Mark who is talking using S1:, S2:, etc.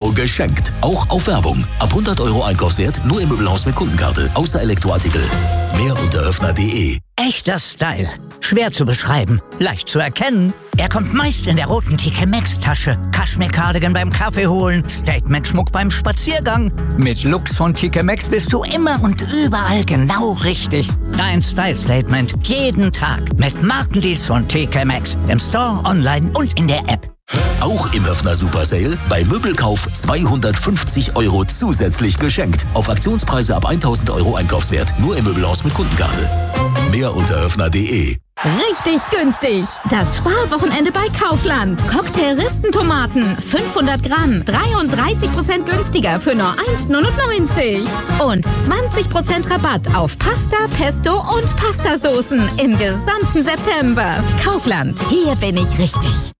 S1: € geschenkt. Auch auf Werbung. Ab 100 € Einkaufswert nur im Möbelhaus mit Kundenkarte. Außer Elektroartikel. Mehr unter öffner.de.
S2: Echter Style. Schwer zu beschreiben, leicht zu erkennen. Er kommt meist in der roten TK Maxx Tasche. Kaschmir-Cardigan beim Kaffee holen, Statement-Schmuck beim Spaziergang. Mit Looks von TK Maxx bist du immer und überall genau richtig. Dein Style-Statement jeden Tag mit Markendeals von TK Maxx. Im Store, online und in der App.
S1: Auch im Höffner Super Sale bei Möbelkauf 250 € zusätzlich geschenkt. Auf Aktionspreise ab 1000 € Einkaufswert. Nur im Möbelhaus mit Kundenkarte. Mehr unter öffner.de.
S3: Richtig günstig. Das Sparwochenende bei Kaufland. Cocktail-Ristentomaten 500 Gramm 33% günstiger für nur 1,99 €. Und 20% Rabatt auf Pasta, Pesto und Pastasoßen im gesamten September. Kaufland. Hier bin ich richtig.